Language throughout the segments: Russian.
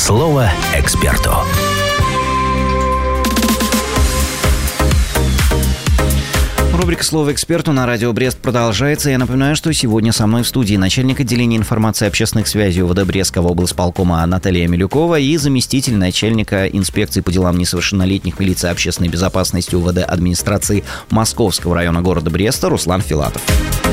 Слово эксперту. Рубрика «Слово эксперту» на радио Брест продолжается. Я напоминаю, что сегодня со мной в студии начальник отделения информации и общественных связей УВД Брестского облсполкома Наталья Милюкова и заместитель начальника инспекции по делам несовершеннолетних милиции общественной безопасности УВД администрации Московского района города Бреста Руслан Филатов.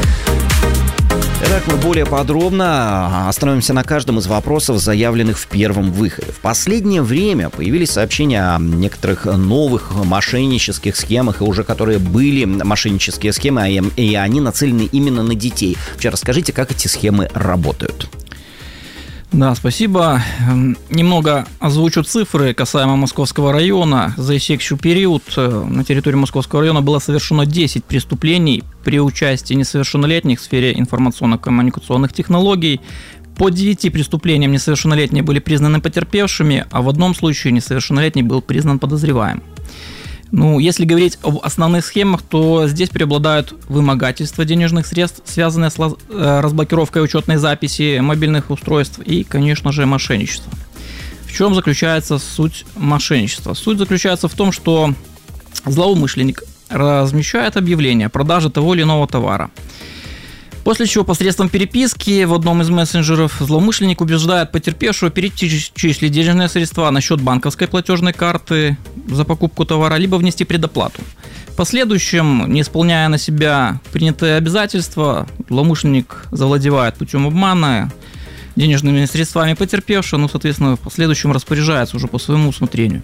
Итак, мы более подробно остановимся на каждом из вопросов, заявленных в первом выходе. В последнее время появились сообщения о некоторых новых мошеннических схемах, и уже которые были мошеннические схемы, и они нацелены именно на детей. Вообще, расскажите, как эти схемы работают? Да, спасибо. Немного озвучу цифры касаемо Московского района. За истекший период на территории Московского района было совершено 10 преступлений при участии несовершеннолетних в сфере информационно-коммуникационных технологий. По 9 преступлениям несовершеннолетние были признаны потерпевшими, а в одном случае несовершеннолетний был признан подозреваемым. Если говорить об основных схемах, то здесь преобладают вымогательства денежных средств, связанные с разблокировкой учетной записи мобильных устройств, и, конечно же, мошенничество. В чем заключается суть мошенничества? Суть заключается в том, что злоумышленник размещает объявление о продаже того или иного товара. После чего посредством переписки в одном из мессенджеров злоумышленник убеждает потерпевшего перечислить денежные средства на счет банковской платежной карты за покупку товара, либо внести предоплату. В последующем, не исполняя на себя принятые обязательства, злоумышленник завладевает путем обмана денежными средствами потерпевшего, соответственно, в последующем распоряжается уже по своему усмотрению.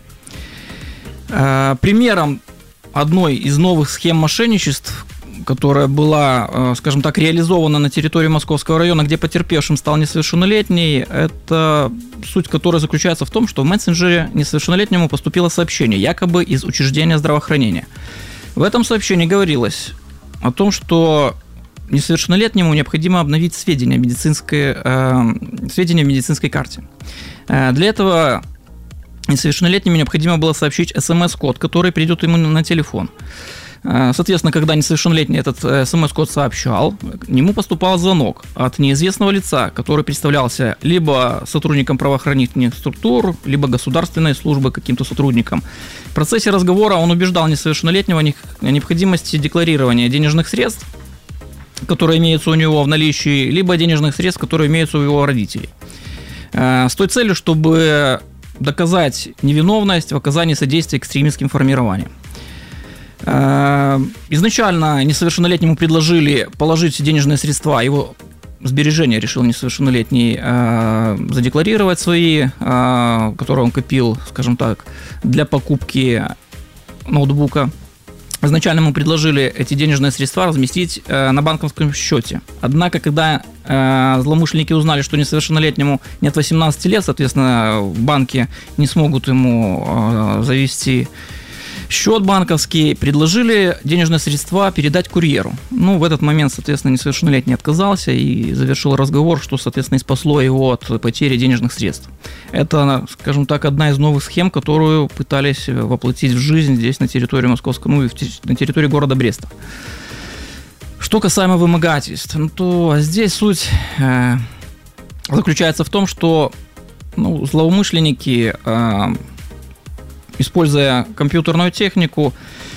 Примером одной из новых схем мошенничеств, которая была, скажем так, реализована на территории Московского района, где потерпевшим стал несовершеннолетний, это суть которой заключается в том, что в мессенджере несовершеннолетнему поступило сообщение, якобы из учреждения здравоохранения. В этом сообщении говорилось о том, что несовершеннолетнему необходимо обновить сведения в медицинской карте. Для этого несовершеннолетнему необходимо было сообщить СМС-код, который придет ему на телефон. Соответственно, когда несовершеннолетний этот СМС-код сообщал, к нему поступал звонок от неизвестного лица, который представлялся либо сотрудником правоохранительных структур, либо государственной службы каким-то сотрудником. В процессе разговора он убеждал несовершеннолетнего о необходимости декларирования денежных средств, которые имеются у него в наличии, либо денежных средств, которые имеются у его родителей. С той целью, чтобы доказать невиновность в оказании содействия экстремистским формированиям. Изначально несовершеннолетнему предложили положить денежные средства, его сбережения решил несовершеннолетний задекларировать свои, которые он копил, скажем так, для покупки ноутбука. Изначально ему предложили эти денежные средства разместить на банковском счете. Однако, когда злоумышленники узнали, что несовершеннолетнему нет 18 лет, соответственно, в банке не смогут ему завести счет банковский, предложили денежные средства передать курьеру. В этот момент, соответственно, несовершеннолетний отказался и завершил разговор, что, соответственно, и спасло его от потери денежных средств. Это, скажем так, одна из новых схем, которую пытались воплотить в жизнь здесь, на территории Московского, и на территории города Бреста. Что касаемо вымогательств, то здесь суть заключается в том, что злоумышленники, используя компьютерную технику,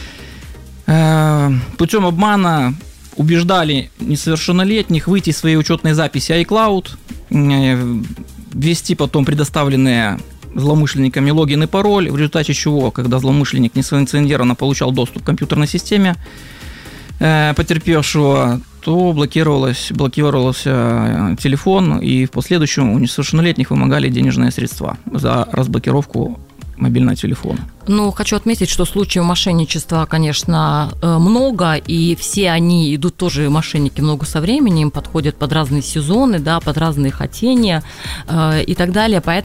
путем обмана убеждали несовершеннолетних выйти из своей учетной записи iCloud, ввести потом предоставленные злоумышленниками логин и пароль, в результате чего, когда злоумышленник несанкционированно получал доступ к компьютерной системе потерпевшего, то блокировался телефон, и в последующем у несовершеннолетних вымогали денежные средства за разблокировку мобильного телефона. Хочу отметить, что случаев мошенничества, конечно, много, и все они идут тоже, мошенники, много со временем, подходят под разные сезоны, под разные хотения и так далее.